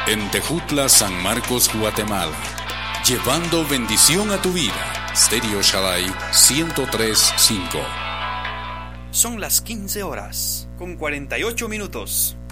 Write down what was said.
En Tejutla, San Marcos, Guatemala. Llevando bendición a tu vida. Stereo Shaddai 103.5. Son las 15 horas, con 48 minutos.